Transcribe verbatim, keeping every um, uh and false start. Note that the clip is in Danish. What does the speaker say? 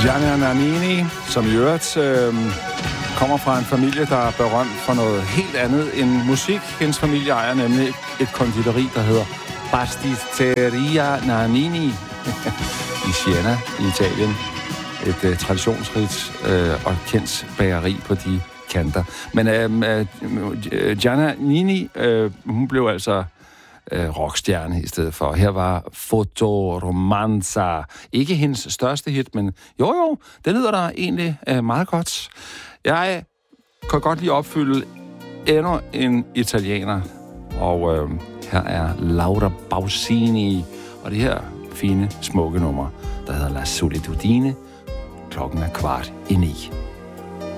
Gianna Nannini, som i øvrigt øh, kommer fra en familie, der er berømt for noget helt andet end musik. Hendes familie ejer nemlig et konditori, der hedder Pasticceria Nannini i Siena i Italien. Et øh, traditionsrigt øh, og kendt bageri på de kanter. Men øh, øh, Gianna Nannini, øh, hun blev altså øh, rockstjerne i stedet for. Her var Fotoromanza. Ikke hendes største hit, men jo jo, det lyder der egentlig øh, meget godt. Jeg kan godt lige opfylde endnu en italiener, og øh, her er Laura Pausini, og det her fine, smukke nummer, der hedder La Solitudine. Klokken er kvart i ni.